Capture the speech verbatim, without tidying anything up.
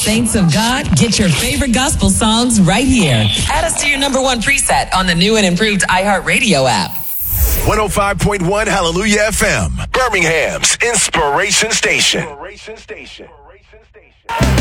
saints of God, get your favorite gospel songs right here. Add us to your number one preset on the new and improved iHeartRadio app. one oh five point one Hallelujah F M, Birmingham's Inspiration Station.